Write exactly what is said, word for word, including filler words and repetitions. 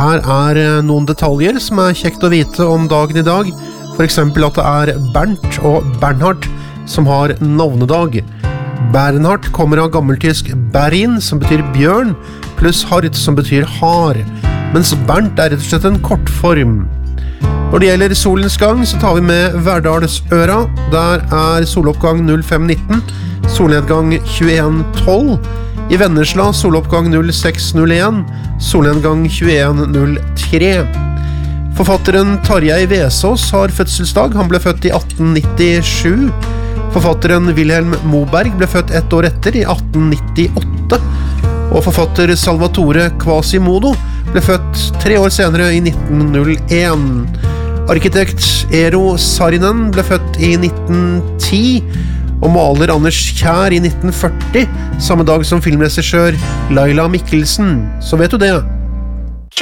Her er noen detaljer som er kjekt å vite om dagen i dag. For eksempel at det er Bernt og Bernhard som har navnedag. Bernhard kommer av gammeltysk Berin, som betyr bjørn, pluss Hart, som betyr har, mens Bernt er rett og slett en kortform. Når det gjelder solens gang, så tar vi med Verdalsøra. Der er soloppgang null fem nitten, solnedgang tjueen tolv. I Vennesla soloppgang null seks null en, solnedgang tjueen null tre. Forfatteren Tarjei Vesaas har fødselsdag. Han ble født i atten nittisju. Forfatteren Wilhelm Moberg ble født ett år etter, i atten nittiåtte. Og forfatter Salvatore Quasimodo ble født tre år senere, i nitten null en. Arkitekt Eero Saarinen ble født i nitten ti, og maler Anders Kjær i nitten førti, samme dag som filmregissør Laila Mikkelsen. Så vet du det.